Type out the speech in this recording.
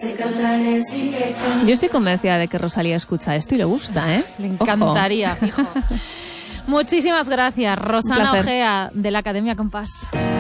Yo estoy convencida de que Rosalía escucha esto y le gusta, ¿eh? Le encantaría, fijo. Muchísimas gracias, Rosana Ojea, de la Academia Compás.